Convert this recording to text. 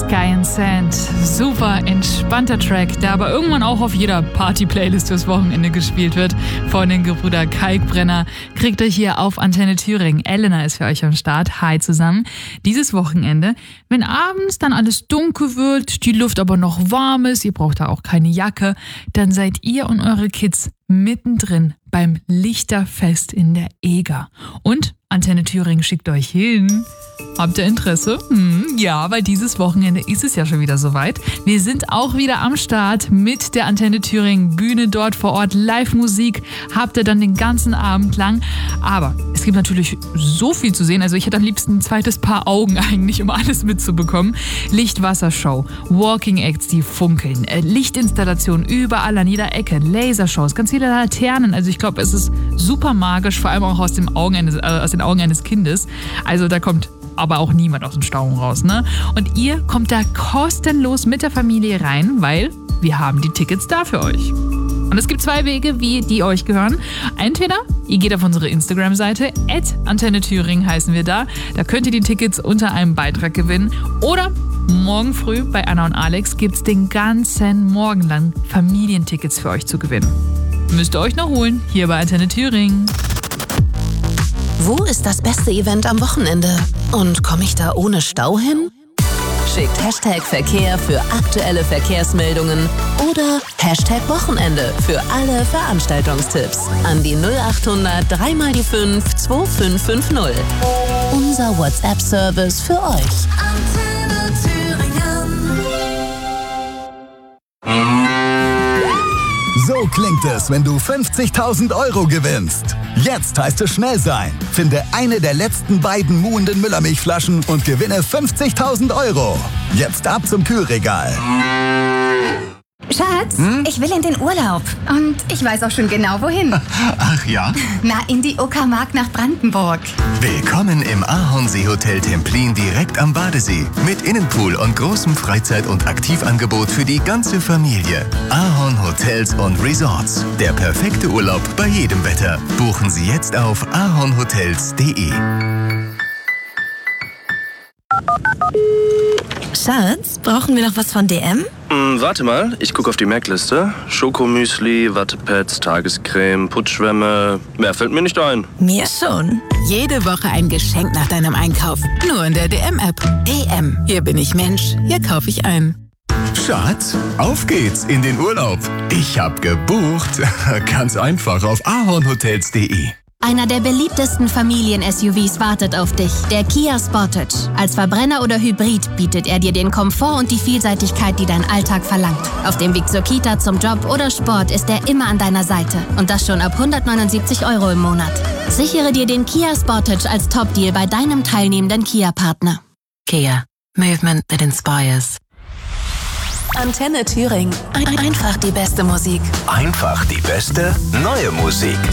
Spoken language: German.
Sky and Sand. Super entspannter Track, der aber irgendwann auch auf jeder Party-Playlist fürs Wochenende gespielt wird. Von den Gebrüder Kalkbrenner kriegt ihr hier auf Antenne Thüringen. Elena ist für euch am Start. Hi zusammen. Dieses Wochenende, wenn abends dann alles dunkel wird, die Luft aber noch warm ist, ihr braucht da auch keine Jacke, dann seid ihr und eure Kids mittendrin beim Lichterfest in der Eger. Und Antenne Thüringen schickt euch hin. Habt ihr Interesse? Ja, weil dieses Wochenende ist es ja schon wieder soweit. Wir sind auch wieder am Start mit der Antenne Thüringen Bühne dort vor Ort. Live-Musik habt ihr dann den ganzen Abend lang. Aber es gibt natürlich so viel zu sehen. Also ich hätte am liebsten ein zweites Paar Augen eigentlich, um alles mitzubekommen. Lichtwassershow, Walking Acts, die funkeln, Lichtinstallationen überall an jeder Ecke, Lasershows, ganz viele Laternen. Also ich glaube, es ist super magisch, vor allem auch aus den Augen eines Kindes. Also da kommt aber auch niemand aus dem Stauung raus, ne? Und ihr kommt da kostenlos mit der Familie rein, weil wir haben die Tickets da für euch. Und es gibt zwei Wege, wie die euch gehören. Entweder ihr geht auf unsere Instagram-Seite, @Antenne Thüringen heißen wir da. Da könnt ihr die Tickets unter einem Beitrag gewinnen. Oder morgen früh bei Anna und Alex gibt's den ganzen Morgen lang Familientickets für euch zu gewinnen. Müsst ihr euch noch holen, hier bei Antenne Thüringen. Wo ist das beste Event am Wochenende? Und komme ich da ohne Stau hin? Schickt #Verkehr für aktuelle Verkehrsmeldungen oder #Wochenende für alle Veranstaltungstipps an die 0800 3x5 2550. Unser WhatsApp-Service für euch. Antenne Thüringen. So klingt es, wenn du 50.000 € gewinnst. Jetzt heißt es schnell sein. Finde eine der letzten beiden muhenden Müllermilchflaschen und gewinne 50.000 €. Jetzt ab zum Kühlregal. Schatz, ich will in den Urlaub. Und ich weiß auch schon genau, wohin. Ach ja? Na, in die Uckermark nach Brandenburg. Willkommen im Ahornsee-Hotel Templin direkt am Badesee. Mit Innenpool und großem Freizeit- und Aktivangebot für die ganze Familie. Ahorn Hotels und Resorts. Der perfekte Urlaub bei jedem Wetter. Buchen Sie jetzt auf ahornhotels.de. Schatz, brauchen wir noch was von DM? Warte mal, ich gucke auf die Merkliste. Schokomüsli, Wattepads, Tagescreme, Putzschwämme. Mehr fällt mir nicht ein. Mir schon. Jede Woche ein Geschenk nach deinem Einkauf. Nur in der DM-App. DM. Hier bin ich Mensch. Hier kaufe ich ein. Schatz, auf geht's in den Urlaub. Ich hab gebucht. Ganz einfach auf ahornhotels.de. Einer der beliebtesten Familien-SUVs wartet auf dich, der Kia Sportage. Als Verbrenner oder Hybrid bietet er dir den Komfort und die Vielseitigkeit, die dein Alltag verlangt. Auf dem Weg zur Kita, zum Job oder Sport ist er immer an deiner Seite. Und das schon ab 179 € im Monat. Sichere dir den Kia Sportage als Top-Deal bei deinem teilnehmenden Kia-Partner. Kia. Movement that inspires. Antenne Thüringen. Einfach die beste Musik. Einfach die beste neue Musik.